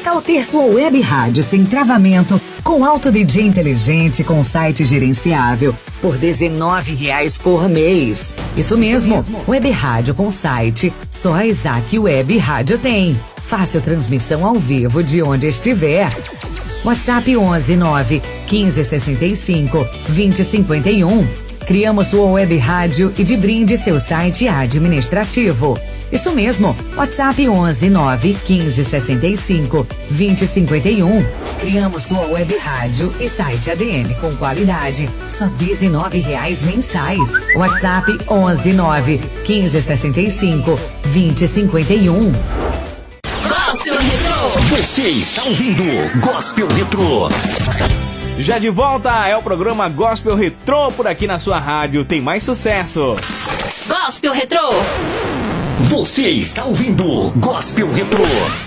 tal ter sua web rádio sem travamento, com Auto DJ inteligente, com site gerenciável, por R$19 por mês? Isso mesmo, web rádio com site, só a Isaac Web Rádio tem. Fácil transmissão ao vivo de onde estiver. WhatsApp 11 9 15 65 20 51. Criamos sua web rádio e de brinde seu site administrativo. Isso mesmo, WhatsApp 11 9 15 65 20 51. Criamos sua web rádio e site ADM com qualidade, só R$19 mensais. WhatsApp 11 9 15 65 20 51. Gospel Retro. Você está ouvindo Gospel Retro. Já de volta, é o programa Gospel Retro por aqui na sua rádio. Tem mais sucesso. Gospel Retro. Você está ouvindo Gospel Retro.